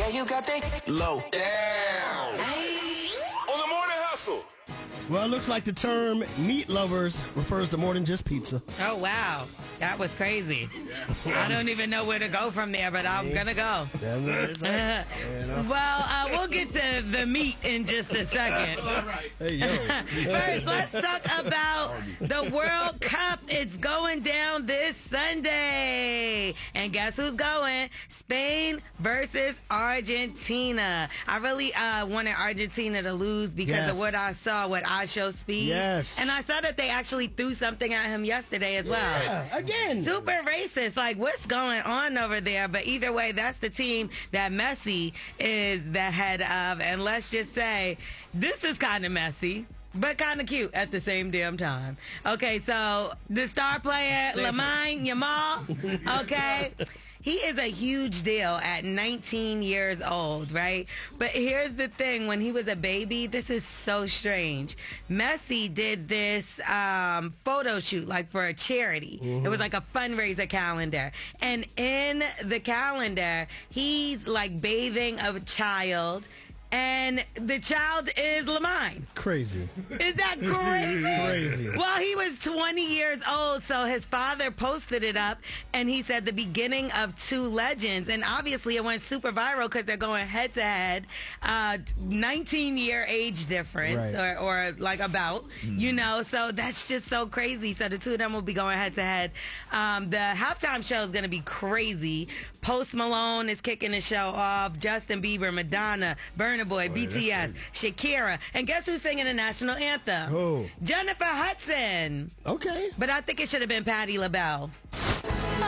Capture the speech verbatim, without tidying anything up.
Yeah, you got that low. Down. On the morning hustle. Well, it looks like the term meat lovers refers to more than just pizza. Oh, wow. That was crazy. I don't even know where to go from there, but I'm going to go. Well, uh, we'll get to the meat in just a second. Hey, yo. First, let's talk about the World Cup. It's going down this Sunday. And guess who's going? Spain versus Argentina. I really uh, wanted Argentina to lose because Yes. of what I saw with I Show Speed. Yes. And I saw that they actually threw something at him yesterday as well. Yeah, again. Super racist. Like, what's going on over there? But either way, that's the team that Messi is the head of. And let's just say, this is kind of messy, but kind of cute at the same damn time. Okay, so the star player, Lamine Yamal, okay? He is a huge deal at nineteen years old, right? But here's the thing. When he was a baby, this is so strange. Messi did this um, photo shoot, like for a charity. Mm-hmm. It was like a fundraiser calendar. And in the calendar, he's like bathing a child. And the child is Lamine. Crazy. Is that crazy? Crazy. Well, he was twenty years old, so his father posted it up, and he said the beginning of two legends. And obviously it went super viral because they're going head-to-head. Uh, nineteen-year age difference, Right. or, or like about, mm. you know. So that's just so crazy. So the two of them will be going head-to-head. Um, the halftime show is going to be crazy. Post Malone is kicking the show off. Justin Bieber, Madonna, Burna Boy, B T S, Shakira. And guess who's singing the national anthem? Who? Jennifer Hudson. Okay. But I think it should have been Patti LaBelle.